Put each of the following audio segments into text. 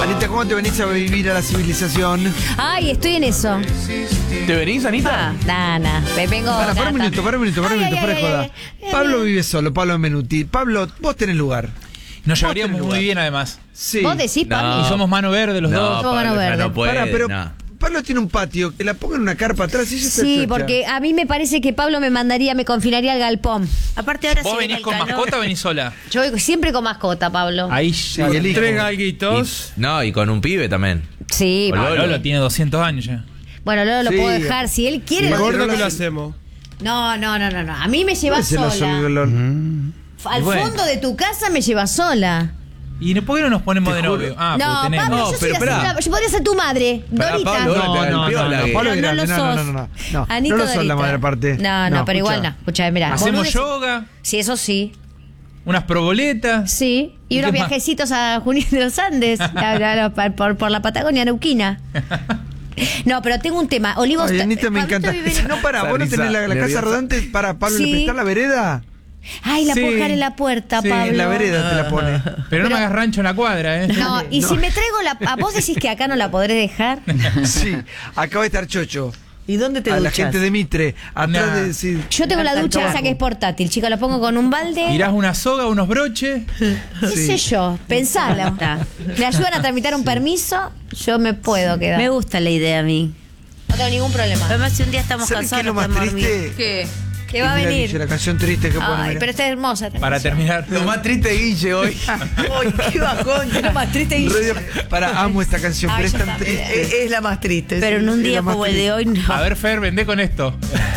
Anita, ¿cómo te venís a vivir a la civilización? Ay, estoy en eso. ¿Te venís, Anita? Nana, me vengo. Para un minuto, fuera de joda. Pablo vive solo, Pablo Menuti. Pablo, vos tenés lugar. Nos llevaríamos tenés muy lugar. bien, además. Sí. Vos decís, Pablo. Y somos mano verde los dos. Somos mano verde. No puede, Pero no. Pablo tiene un patio, que la ponga en una carpa atrás y ella está Sí, chocha. porque a mí me parece que Pablo me confinaría al galpón. Aparte ahora ¿Vos se viene venís el con calor. mascota o venís sola? Yo voy siempre con mascota, Pablo. Ahí Sí, ya. el hijo. Tres galguitos. No, y con un pibe también. Sí, Hola. Lolo tiene 200 años ya. bueno, Lolo lo Sí. puedo dejar. Si él quiere, Sí, lo Gordo Lolo que lo sí. hacemos. No. A mí me lleva Ese lo sola. soy- Al Y bueno. fondo de tu casa me lleva sola. ¿Y por qué no nos ponemos Te de juro. novio? Ah, no, porque tenemos. Pablo, No, yo soy pero la pará. señora. Yo podría ser tu madre, Pará, Dorita. Pablo, No, Piola, Pablo es No, grande. no lo sos. No, Anito no lo sos la Dorita. madre aparte. No, pero igual no. escuchá. Escucha, mira. Hacemos yoga, Sí, eso sí. unas proboletas. Sí. Y ¿Y unos qué más? viajecitos a Junín de los Andes. por la Patagonia Neuquina. No, pero tengo un tema. Olivo Ay, Anita, me Pablito encanta. vive en- No, para, vos no Risa, tenés la casa nerviosa. rodante para Pablo Sí. le prestar la vereda. Ay, la Sí. puedo dejar en la puerta, Sí, Pablo. En la vereda te la pone. Pero no me hagas rancho en la cuadra, ¿eh? No, y si me traigo la... ¿Vos decís que acá no la podré dejar? Sí, acaba de estar Chocho. ¿Y dónde te A la duchas? gente de Mitre. Atrás Nah. de. Sí. Yo tengo la ducha esa que es portátil, chica, la pongo con un balde. Tirás una soga, unos broches. ¿Qué sé yo? Pensala. Me ayudan a tramitar un permiso, yo me puedo quedar. Me gusta la idea a mí. No tengo ningún problema. Además, si un día estamos ¿Sabes qué cansados, es lo no más podemos dormir. triste? ¿Qué? ¿Qué va a Mira, venir? Guille, la canción triste que pone. Ay, mira. pero está hermosa. esta Para canción. terminar. Lo más triste, Guille, hoy. Ay, qué bajón. Es lo más triste y... Radio- Para, amo esta canción, Ay, pero es yo tan también. triste. Es la más triste. Pero sí, en un es día la más como el de hoy, no. A ver, Fer, vendé con esto.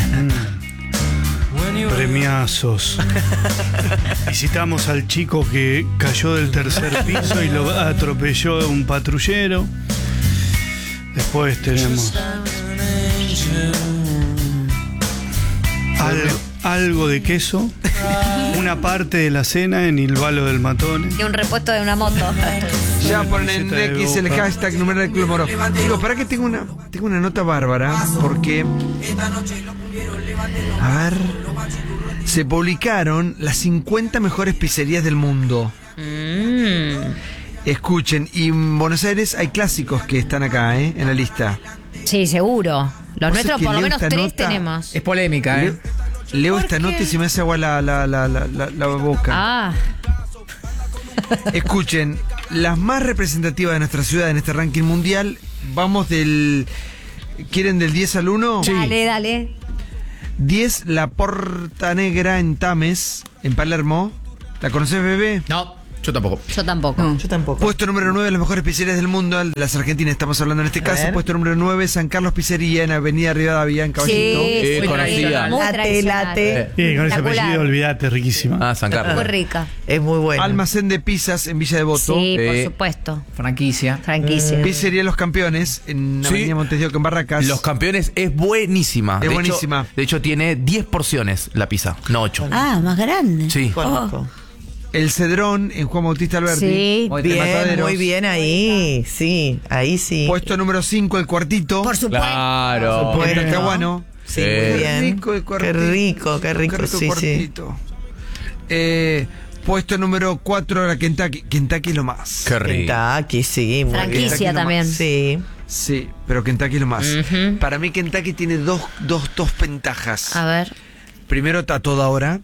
Premiazos. Visitamos al chico que cayó del tercer piso y lo atropelló un patrullero. Después tenemos algo de queso. Una parte de la cena en el Valo del Matone. Y un repuesto de una moto. Ya ponen camiseta de X el Boca. hashtag numeral Club Moro. Digo, para que tengo una nota bárbara, porque. A ver. Se publicaron las 50 mejores pizzerías del mundo. Escuchen, y en Buenos Aires hay clásicos que están acá, en la lista. Sí, seguro. Los Vos nuestros sabés que por lo leo menos esta 3 nota. tenemos. Es polémica, Leo esta nota y se me hace agua la boca. Ah, Escuchen, las más representativas de nuestra ciudad en este ranking mundial, vamos del... ¿Quieren del 10 al 1? dale. 10, La Porta Negra en Tames, en Palermo. ¿La conoces, bebé? No, yo tampoco. Yo tampoco. Yo tampoco. Puesto número 9, las mejores pizzerías del mundo, de las argentinas estamos hablando en este caso. ver. Puesto número 9, San Carlos Pizzería en Avenida Rivadavia, en Caballito. Sí, muy conocida. tradicional. Muy Late, tradicional. late. Sí, con ese Espectacular. apellido, olvídate, riquísima. Ah, San Carlos. Muy rica. Es muy bueno. Almacén de pizzas en Villa Devoto. Sí, por Sí. supuesto. Franquicia. Franquicia. Pizzería Los Campeones en Sí. Avenida Montes de Oca, en Barracas. Los Campeones es buenísima. Es De hecho- buenísima. de hecho, tiene 10 porciones la pizza, no 8. Ah, más grande. Sí. Conozco. El Cedrón en Juan Bautista Alberti. Sí. Bien, Mataderos. muy bien ahí. Sí, ahí sí. Puesto número 5, El Cuartito. Por supuesto. Claro. Por En supuesto. Talcahuano. Sí, Sí. muy bien. Rico el Cuartito. Qué rico, qué rico. El Sí, sí. Cuartito. Puesto número 4, la Kentucky. Kentucky es lo más. Qué rico. Kentucky, sí, muy Kentucky Franquicia es lo también. más. bien. Sí. Sí, pero Kentucky es lo más. Ujú. Para mí Kentucky tiene dos ventajas. A ver. Primero, está a toda hora.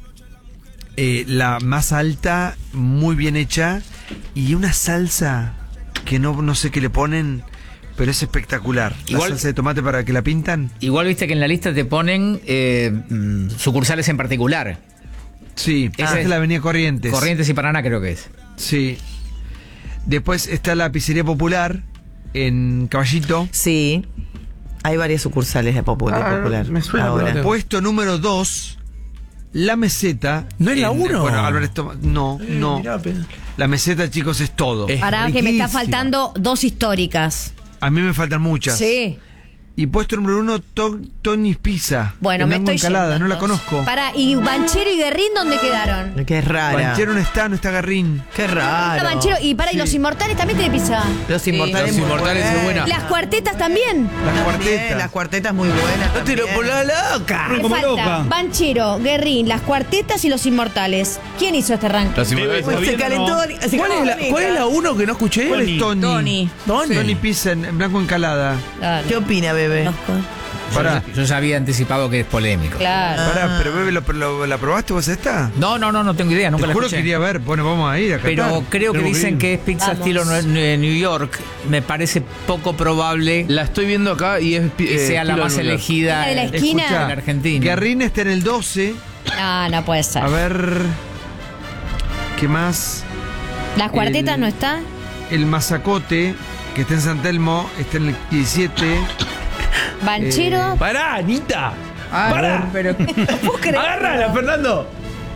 La más alta, muy bien hecha. Y una salsa que no sé qué le ponen, pero es espectacular. Igual- La salsa de tomate para que la pintan. Igual viste que en la lista te ponen sucursales en particular. Sí, esa Ese es es- la Avenida Corrientes. Corrientes y Paraná creo que es. Sí. Después está la Pizzería Popular en Caballito. Sí. Hay varias sucursales de Popular. Me suena, ahora. pero- Puesto número 2, La Meseta. ¿No es la uno? Bueno, Alberto, no. La Meseta, chicos, es todo. Es Pará, que me está riquísima. faltando 2 históricas. A mí me faltan muchas. Sí. Y puesto número 1, Tony's Pizza. Bueno, en me Blanco estoy Encalada, yendo, no la entonces. conozco. Pará, ¿y Banchero y Guerrín dónde quedaron? Qué rara. Banchero no está Garrín. Qué Ah, raro. Banchero, y para, ¿y los Inmortales también tiene pizza? Los Inmortales. Los muy Inmortales es buena. Las Cuartetas también. Las También, cuartetas. las cuartetas muy buenas. No te lo también. por la loca. Me como falta loca. Banchero, Guerrín, Las Cuartetas y Los Inmortales. ¿Quién hizo este ranking? Los Inmortales. Bebe, Se calentó. ¿Cuál es la 1 que no escuché? ¿Cuál es Tony? Tony Pizza en Blanco Encalada. Claro. ¿Qué opina, bebé? Conozco. Pará, Yo ya había anticipado que es polémico. Claro. pará, pero Bebe, ¿la probaste vos esta? No tengo idea, nunca Te la juro que escuché. quería ver. Bueno, vamos a ir a Pero Qatar. creo que Tengo que dicen ir. que es pizza Vamos. estilo New York. Me parece poco probable La estoy viendo acá y es que sea la estilo más New York. elegida La de la esquina. en la Argentina. Guerrín está en el 12. No puede ser. A ver. ¿Qué más? ¿Las Cuartetas el- no está? El Mazacote, que está en San Telmo, está en el 17. Banchero. Pará, Anita. Pará. Pero Agárrala, Fernando.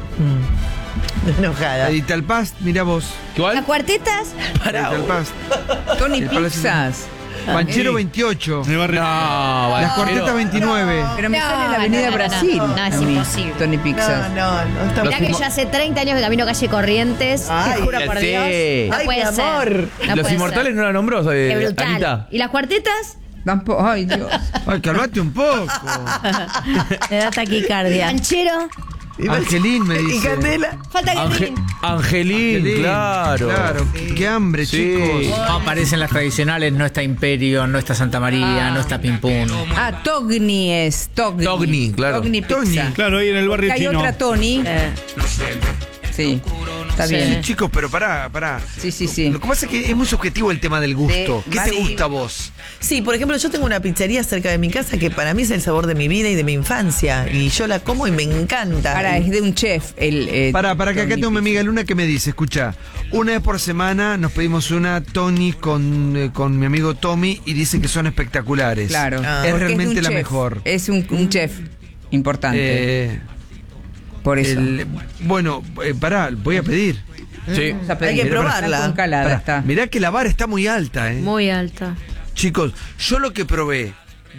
Enojada. Edital Paz, mira vos. ¿Las ¿Cuál? Cuartetas? Edital Paz. Tony El Palacio- Pizzas. Banchero 28. De barrio. Las Cuartetas 29. Pero me No, sale la Avenida no, Brasil. no, es a mí, imposible. Tony No, Pizzas. no está Mirá que yo hace 30 años que camino calle Corrientes. Ay, te juro ya por sé. Dios. No Ay, puede mi ser. amor. No Los puede Inmortales ser. no la nombró, Qué brutal. Anita. ¿Y las Cuartetas? Tampoco, ay Dios. Ay, calmate un poco. Me da taquicardia. Banchero. Angelín me ¿Y dice. Candela? Falta Guerrín. Angelín, Angelín, claro. Claro, qué hambre, Sí. chicos. no aparecen las tradicionales, no está Imperio, no está Santa María, no está Pim Pum. Ah, Togni es. Togni. Togni, claro. Togni Pizza. Togni. Claro, ahí en el barrio Porque hay chino. otra Tony. Sí, está Sí, bien. chicos, pero pará. Sí. Lo que pasa es que es muy subjetivo el tema del gusto. Sí, ¿Qué te sí. gusta a vos? Sí, por ejemplo, yo tengo una pizzería cerca de mi casa que para mí es el sabor de mi vida y de mi infancia. Y yo la como y me encanta. Ahora, es de un chef. Para que acá Tony tengo mi amiga Pizza. Luna que me dice, escucha, una vez por semana nos pedimos una Tony con mi amigo Tommy y dice que son espectaculares. Claro. Es Porque de realmente un la chef. mejor. Es un chef importante. Por eso. Bueno, pará, voy a pedir. Sí. Vamos a Hay pedir. que probarla. Con calada Pará, está. mirá que la vara está muy alta, Muy alta. Chicos, yo lo que probé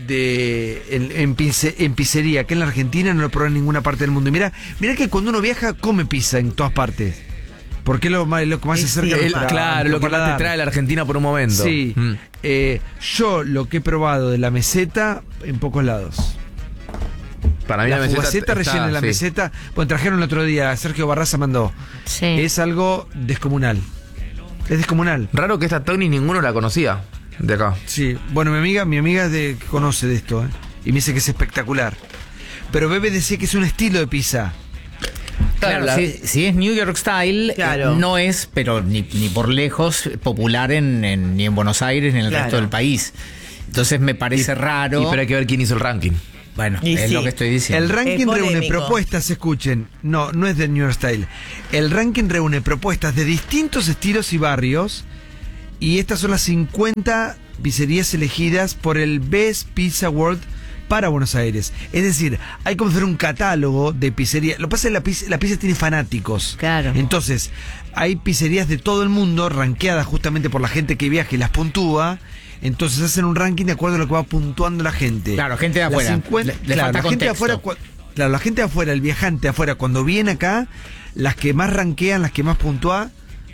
en pizzería, que en la Argentina no lo probé en ninguna parte del mundo. Y mirá que cuando uno viaja come pizza en todas partes. Porque es lo que más se Sí, acerca a sí, nuestra- Claro, lo que más te paladar. trae a la Argentina por un momento. Sí. Mm. Yo lo que he probado de la meseta en pocos lados. Para mí La la meseta fugaceta está, rellena en la sí. meseta. Bueno, trajeron el otro día, Sergio Barraza mandó. Sí. Es algo descomunal. Es descomunal. Raro que esta Tony ninguno la conocía de acá. Sí. Bueno, mi amiga conoce de esto, y me dice que es espectacular. Pero Bebe decía que es un estilo de pizza. Claro, la- si es New York Style, Claro. no es, pero ni por lejos, popular ni en Buenos Aires ni en el Claro. resto del país. Entonces me parece raro. Y pero hay que ver quién hizo el ranking. Bueno, Y es sí. lo que estoy diciendo. El ranking reúne polémico. propuestas, escuchen. No es del New York Style. El ranking reúne propuestas de distintos estilos y barrios. Y estas son las 50 pizzerías elegidas por el Best Pizza World para Buenos Aires. Es decir, hay como hacer un catálogo de pizzerías. Lo que pasa es que la pizza tiene fanáticos. Claro. Entonces, hay pizzerías de todo el mundo rankeadas justamente por la gente que viaja y las puntúa. Entonces hacen un ranking de acuerdo a lo que va puntuando la gente. Claro, gente de Las afuera. 50 Le claro, falta la gente de contexto. afuera, claro, la gente de afuera, el viajante de afuera, cuando viene acá, las que más rankean, las que más puntúa,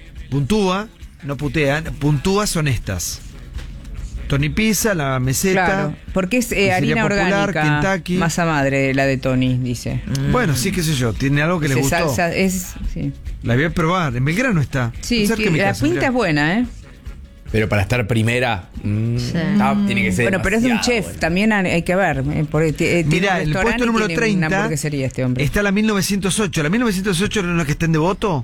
no putean, puntúa son estas. Tony Pizza, la meseta. Claro, porque es Pizzería harina Popular, orgánica. Kentucky. Masa madre, la de Tony, dice. Bueno, sí, qué sé yo, tiene algo que le Dice gustó. salsa, sí. La voy a probar, en Belgrano está. Sí, cerca de mi la casa, pinta mirá. es buena, ¿eh? Pero para estar primera, tiene que ser. Bueno, pero es de un demasiado chef, bueno. también hay que ver. Tiene Mirá, un el restaurante puesto y número tiene 30 una hamburguesería este hombre. está la 1908. ¿La 1908 era una que está en Devoto?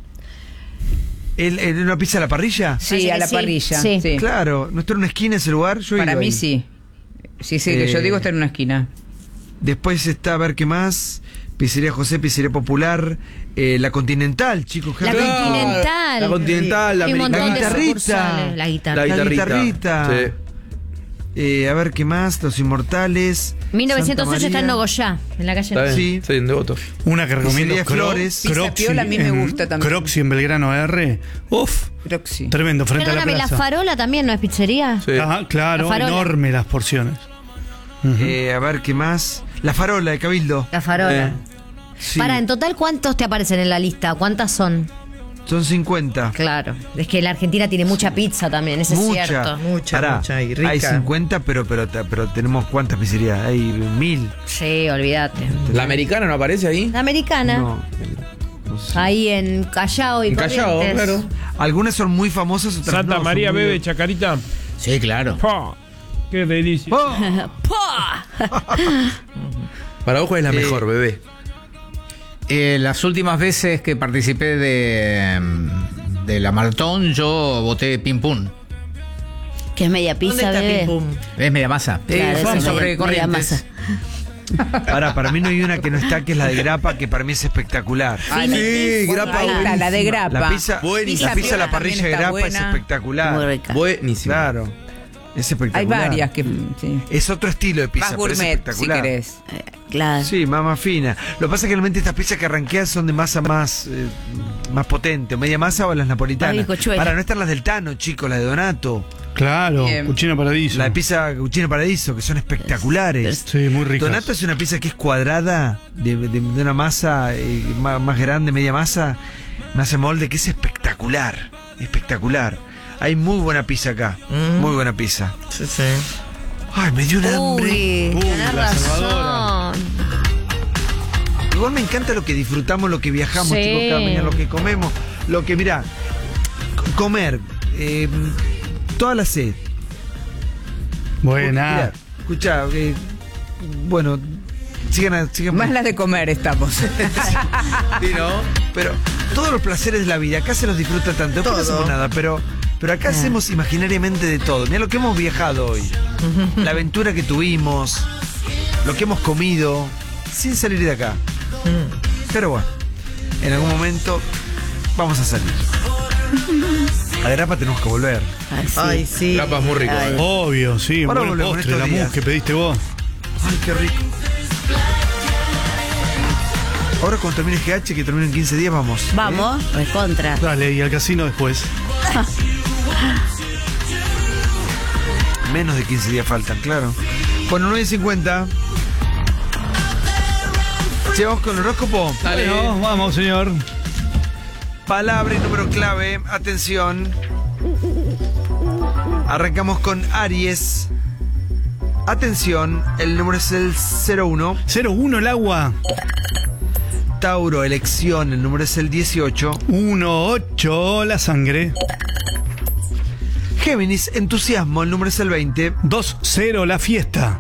¿Una pizza a la parrilla? Sí, Parece a que la sí. parrilla. Sí. Sí. Claro, ¿no está en una esquina ese lugar? Yo he Para ido mí ahí. sí. Sí, que yo digo está en una esquina. Después está, a ver qué más. Pizzería José, Pizzería Popular. La Continental, chicos. La Claro. Continental. La Continental, la Hay un montón de americana. sucursales. La guitarra. La guitarrita. Sí. A ver qué más. Los Inmortales. 1908 Santa está en María. Nogoyá, en la calle. Está bien. Sí. Sí, en Devoto. Una que recomiendo. Pizzería Flores. Pizza Piola a mí me gusta también. Croxy en Belgrano R. Uf, Proxy. tremendo, frente Perdóname, a la La plaza. Farola también no es pizzería. Sí. Ajá, claro, La Farola. enorme las porciones. A ver, ¿qué más? La Farola de Cabildo. La Farola. Sí. Para, en total, ¿cuántos te aparecen en la lista? ¿Cuántas son? Son 50. Claro. Es que la Argentina tiene mucha pizza también, eso es cierto. Mucha y rica. Hay 50, pero tenemos ¿cuántas pizzerías? Hay 1000. Sí, olvídate. ¿La americana no aparece ahí? La americana. No sé. Ahí en Callao y En Callao, Corrientes. claro. Algunas son muy famosas, otras Santa no, María son muy- Bebe Chacarita. Sí, claro. ¡Pah! ¡Qué delicia! ¡Oh! ¡Pah! Para vos, ¿cuál es la Sí. mejor, bebé? Las últimas veces que participé de la maratón, yo voté Pim Pum. Que es media ¿Dónde pizza, está bebé. Pim Pum? Es media masa. Claro, Son eso, sobre media Corrientes. masa. Ahora, para mí no hay una que no está, que es la de grapa, que para mí es espectacular. Sí, grapa Ahí está, la de grapa. La pizza, Buenísima. la pizza a la Pizza parrilla de también está grapa es buena. espectacular. Muy rica. Buenísimo. Claro, es espectacular. Hay varias que sí. Es otro estilo de pizza, Más pero es gourmet, si espectacular. querés. Claro. Sí, más fina. Lo que pasa es que realmente estas pizzas que arranquean son de masa más potente, media masa o las napolitanas. Más bizcochuela. Para no están las del Tano, chicos, las de Donato. Claro, Bien. Cucina Paradiso. La de pizza Cucina Paradiso, que son espectaculares. Sí, muy ricas. Donato es una pizza que es cuadrada, de una masa más grande, media masa molde, que es espectacular. Espectacular. Hay muy buena pizza acá. Muy buena pizza. Sí, sí. Ay, me dio un hambre. Uy, tenés la salvadora. razón. Igual me encanta lo que disfrutamos, lo que viajamos, Sí. chicos, cada mañana, lo que comemos, lo que, mirá, comer, toda la sed. Buena. Mirá, escuchá, bueno, sigan. Más las de comer estamos. Sí, ¿no? Pero todos los placeres de la vida, acá se los disfruta tanto. Después no hacemos nada, pero acá hacemos imaginariamente de todo. Mira lo que hemos viajado hoy, la aventura que tuvimos, lo que hemos comido, sin salir de acá. Pero bueno, en algún momento vamos a salir. A grapa tenemos que volver. Ay, sí. Ay, sí. Grapa es muy rico. Ay. Obvio, sí. Ahora Buen volvemos postre, estos la días. mousse que pediste vos. Ay, qué rico. Ahora cuando termine GH, que termine en 15 días, vamos. Vamos, recontra. Dale, y al casino después. Menos de 15 días faltan, claro. Bueno, 9:50. Llevamos con el horóscopo. Bueno, vamos, señor. Palabra y número clave. Atención. Arrancamos con Aries. Atención, el número es el 01. 0-1 el agua. Tauro, elección, el número es el 18. 1-8 la sangre. Géminis, entusiasmo, el número es el 20. 2-0 la fiesta.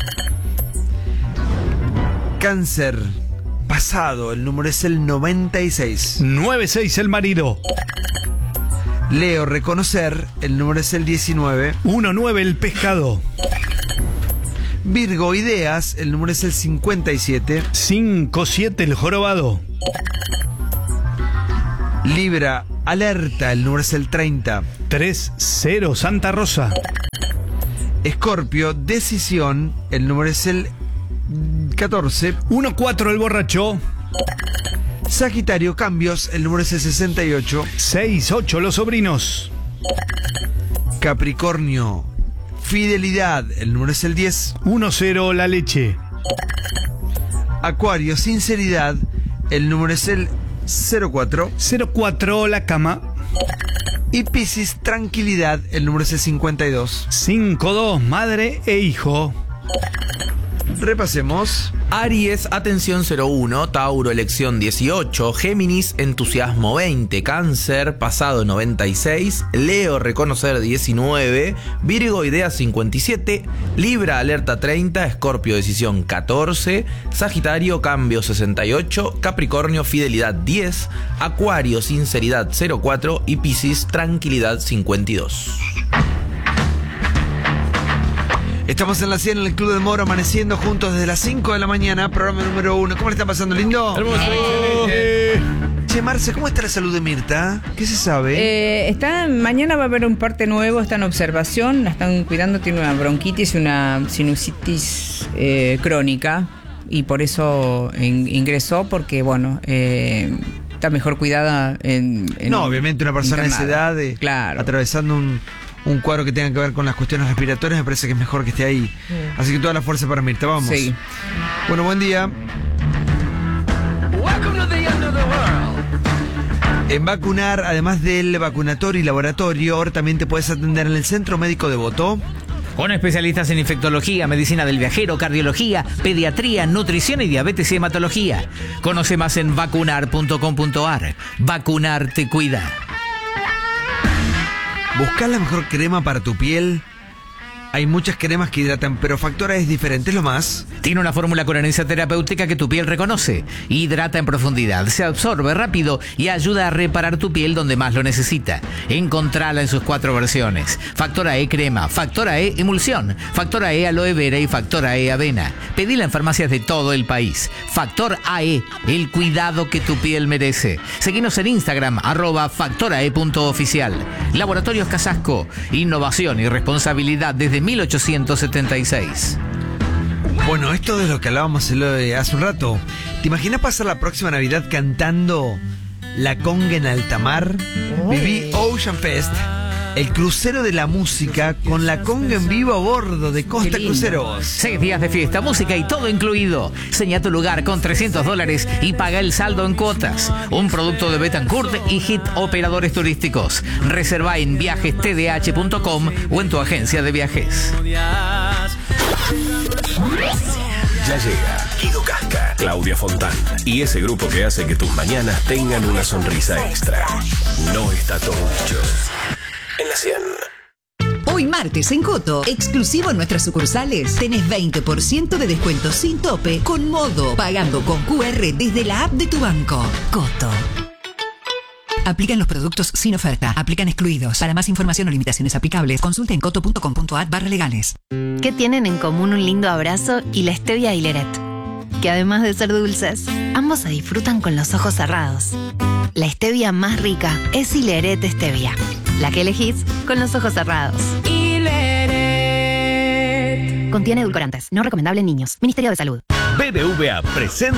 Cáncer, pasado, el número es el 96. 9-6 el marido. Leo, reconocer, el número es el 19. 1-9 el pescado. Virgo, ideas, el número es el 57. 5-7 el jorobado. Libra, alerta, el número es el 30. 3-0 Santa Rosa. Escorpio, decisión, el número es el 14. 1-4 el borracho. Sagitario, cambios, el número es el 68. 6-8 los sobrinos. Capricornio, fidelidad, el número es el 10. 1-0 la leche. Acuario, sinceridad, el número es el 04. 0-4 la cama. Y Piscis, tranquilidad, el número es el 52. 5-2 madre e hijo. Repasemos. Aries, atención 01, Tauro, elección 18, Géminis, entusiasmo 20, Cáncer, pasado 96, Leo, reconocer 19, Virgo, idea 57, Libra, alerta 30, Escorpio, decisión 14, Sagitario, cambio 68, Capricornio, fidelidad 10, Acuario, sinceridad 04 y Piscis, tranquilidad 52. Estamos en la 100 en el Club del Moro, amaneciendo juntos desde las 5 de la mañana, programa número 1. ¿Cómo le está pasando, lindo? Che, Marce, ¿cómo está la salud de Mirta? ¿Qué se sabe? Mañana va a haber un parte nuevo, está en observación, la están cuidando, tiene una bronquitis y una sinusitis crónica y por eso ingresó porque, bueno, está mejor cuidada No, obviamente una persona de esa internada. edad Claro. atravesando un cuadro que tenga que ver con las cuestiones respiratorias, me parece que es mejor que esté ahí. Así que toda la fuerza para Mirta, vamos. Sí. Bueno, buen día. En Vacunar, además del vacunatorio y laboratorio, ahora también te puedes atender en el Centro Médico Devoto. Con especialistas en infectología, medicina del viajero, cardiología, pediatría, nutrición y diabetes y hematología. Conoce más en vacunar.com.ar. Vacunar te cuida. ¿Buscás la mejor crema para tu piel? Hay muchas cremas que hidratan, pero Factora es diferente, es lo más. Tiene una fórmula con herencia terapéutica que tu piel reconoce. Hidrata en profundidad, se absorbe rápido y ayuda a reparar tu piel donde más lo necesita. Encontrala en sus 4 versiones. Factora E crema, Factora E emulsión, Factora E aloe vera y Factora E avena. Pedila en farmacias de todo el país. Factor AE, el cuidado que tu piel merece. Seguinos en Instagram, @factorae.oficial. Laboratorios Casasco, innovación y responsabilidad desde 1876. Bueno, esto de lo que hablábamos hace un rato. ¿Te imaginas pasar la próxima Navidad cantando La Conga en alta mar? Viví Ocean Fest, el crucero de la música con la conga en vivo a bordo de Costa Cruceros. 6 días de fiesta, música y todo incluido. Seña tu lugar con $300 y paga el saldo en cuotas. Un producto de Betancourt y Hit Operadores Turísticos. Reserva en viajestdh.com o en tu agencia de viajes. Ya llega Guido Casca, Claudia Fontán y ese grupo que hace que tus mañanas tengan una sonrisa extra. No está todo dicho. En la 100. Hoy martes en Coto, exclusivo en nuestras sucursales, tenés 20% de descuento sin tope con Modo, pagando con QR desde la app de tu banco. Coto. Aplican los productos sin oferta. Aplican excluidos. Para más información o limitaciones aplicables, consulte en coto.com.ar/legales. ¿Qué tienen en común un lindo abrazo y la stevia y Leret? Que además de ser dulces, ambos se disfrutan con los ojos cerrados. La stevia más rica es Hileret Stevia, la que elegís con los ojos cerrados. Hileret. Contiene edulcorantes, no recomendable en niños. Ministerio de Salud. BBVA presenta